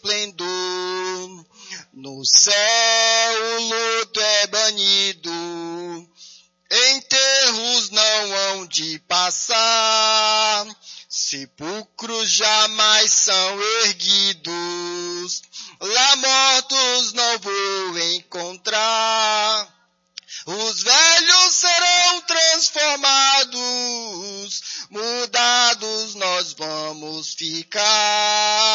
esplendor. No céu o luto é banido, enterros não hão de passar, sepulcros jamais são erguidos, lá mortos não vou encontrar. Os velhos serão transformados, mudados nós vamos ficar.